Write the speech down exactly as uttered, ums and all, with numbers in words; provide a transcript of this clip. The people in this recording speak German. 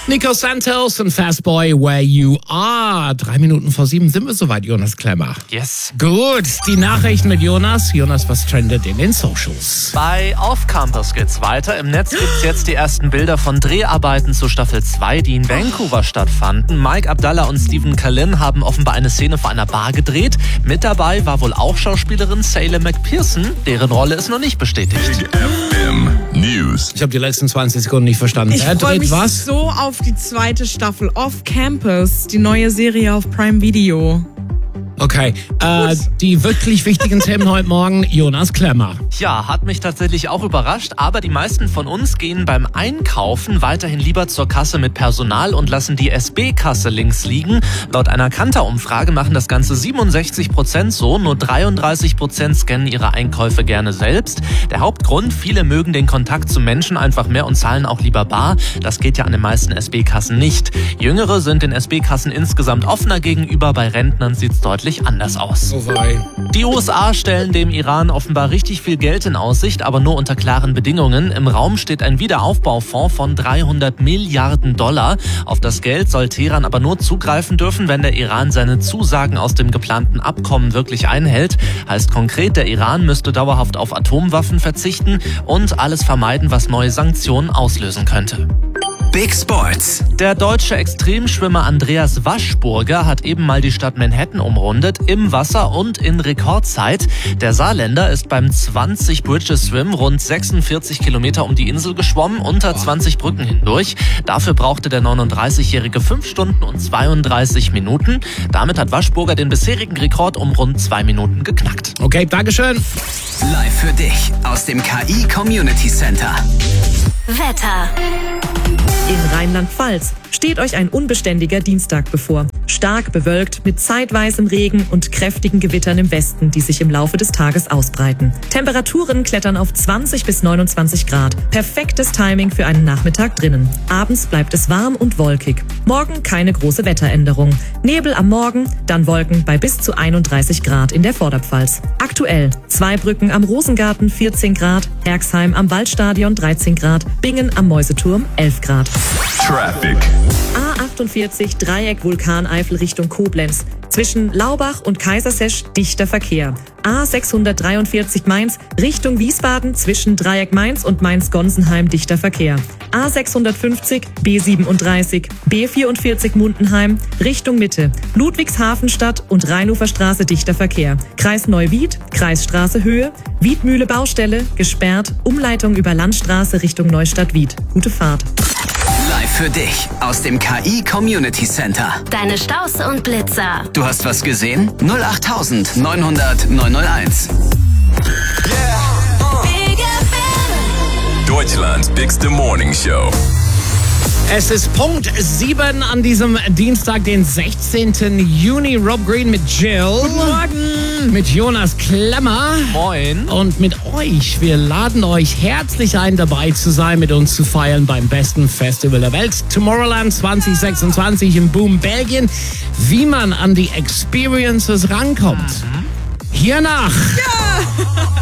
Nico Santos und Fastboy, Where You Are. Drei Minuten vor sieben sind wir soweit, Jonas Klemmer. Yes. Gut, die Nachrichten mit Jonas. Jonas, was trendet in den Socials? Bei Off Campus geht's weiter. Im Netz gibt's jetzt die ersten Bilder von Dreharbeiten zu Staffel zwei, die in Vancouver stattfanden. Mike Abdallah und Stephen Kalin haben offenbar eine Szene vor einer Bar gedreht. Mit dabei war wohl auch Schauspielerin Salem McPherson. Deren Rolle ist noch nicht bestätigt. F M News. Ich habe die letzten zwanzig Sekunden nicht verstanden. Ich Wer freue dreht mich was? so auf die zweite Staffel Off Campus, die neue Serie auf Prime Video. Okay, äh, die wirklich wichtigen Themen heute Morgen, Jonas Klemmer. Ja, hat mich tatsächlich auch überrascht, aber die meisten von uns gehen beim Einkaufen weiterhin lieber zur Kasse mit Personal und lassen die S B-Kasse links liegen. Laut einer Kantar-Umfrage machen das Ganze siebenundsechzig Prozent so, nur dreiunddreißig Prozent scannen ihre Einkäufe gerne selbst. Der Hauptgrund, viele mögen den Kontakt zu Menschen einfach mehr und zahlen auch lieber bar. Das geht ja an den meisten S B-Kassen nicht. Jüngere sind den S B-Kassen insgesamt offener gegenüber, bei Rentnern sieht's deutlich anders aus. Oh wei. Die U S A stellen dem Iran offenbar richtig viel Geld in Aussicht, aber nur unter klaren Bedingungen. Im Raum steht ein Wiederaufbaufonds von dreihundert Milliarden Dollar. Auf das Geld soll Teheran aber nur zugreifen dürfen, wenn der Iran seine Zusagen aus dem geplanten Abkommen wirklich einhält. Heißt konkret, der Iran müsste dauerhaft auf Atomwaffen verzichten und alles vermeiden, was neue Sanktionen auslösen könnte. Big Sports. Der deutsche Extremschwimmer Andreas Waschburger hat eben mal die Stadt Manhattan umrundet, im Wasser und in Rekordzeit. Der Saarländer ist beim zwanzig Bridges Swim rund sechsundvierzig Kilometer um die Insel geschwommen, unter zwanzig Brücken hindurch. Dafür brauchte der neununddreißigjährige fünf Stunden und zweiunddreißig Minuten. Damit hat Waschburger den bisherigen Rekord um rund zwei Minuten geknackt. Okay, Dankeschön. Live für dich aus dem K I Community Center. Wetter. In Rheinland-Pfalz steht euch ein unbeständiger Dienstag bevor. Stark bewölkt mit zeitweisem Regen und kräftigen Gewittern im Westen, die sich im Laufe des Tages ausbreiten. Temperaturen klettern auf zwanzig bis neunundzwanzig Grad. Perfektes Timing für einen Nachmittag drinnen. Abends bleibt es warm und wolkig. Morgen keine große Wetteränderung. Nebel am Morgen, dann Wolken bei bis zu einunddreißig Grad in der Vorderpfalz. Aktuell Zweibrücken am Rosengarten vierzehn Grad, Herxheim am Waldstadion dreizehn Grad, Bingen am Mäuseturm elf Grad. Traffic. A achtundvierzig Dreieck Vulkaneifel Richtung Koblenz. Zwischen Laubach und Kaisersesch dichter Verkehr. A sechshundertdreiundvierzig Mainz Richtung Wiesbaden zwischen Dreieck Mainz und Mainz-Gonsenheim dichter Verkehr. A sechshundertfünfzig B siebenunddreißig B vierundvierzig Mundenheim Richtung Mitte. Ludwigshafenstadt und Rheinuferstraße dichter Verkehr. Kreis Neuwied, Kreisstraße Höhe, Wiedmühle Baustelle, gesperrt, Umleitung über Landstraße Richtung Neustadt-Wied. Gute Fahrt. Live für dich aus dem K I Community Center. Deine Staus und Blitzer. Du hast was gesehen? null acht neunhundert neunhunderteins. Big F M. Deutschlands bigste Morning Show. Es ist Punkt sieben an diesem Dienstag, den sechzehnten Juni. Rob Green mit Jill. Guten Morgen. Mit Jonas Klemmer. Moin. Und mit euch. Wir laden euch herzlich ein, dabei zu sein, mit uns zu feiern beim besten Festival der Welt. Tomorrowland zwanzig sechsundzwanzig in Boom, Belgien. Wie man an die Experiences rankommt. Hiernach. Ja.